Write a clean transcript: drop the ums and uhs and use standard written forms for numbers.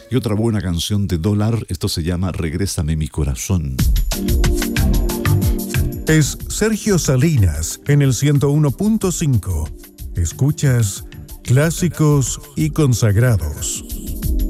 Y otra buena canción de Dólar, esto se llama Regrésame mi corazón. Es Sergio Salinas en el 101.5. Escuchas Clásicos y Consagrados.